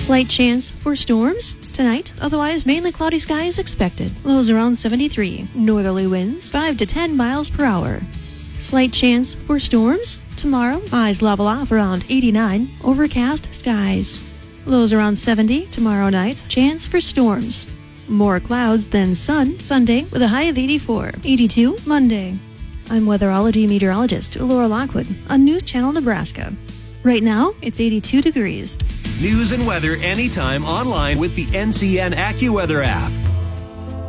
Slight chance for storms tonight, otherwise mainly cloudy skies expected. Lows around 73. Northerly winds 5 to 10 miles per hour. Slight chance for storms tomorrow. Highs level off around 89. Overcast skies. Lows around 70 tomorrow night. Chance for storms. More clouds than sun Sunday with a high of 84. 82 Monday. I'm weatherology meteorologist Laura Lockwood on News Channel Nebraska. Right now, it's 82 degrees. News and weather anytime online with the NCN AccuWeather app.